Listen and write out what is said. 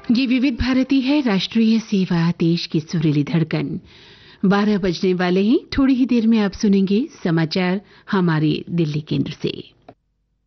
ये विविध भारती है, राष्ट्रीय सेवा, देश की सुरीली धड़कन। 12 बजने वाले हैं। थोड़ी ही देर में आप सुनेंगे समाचार हमारे दिल्ली केंद्र से।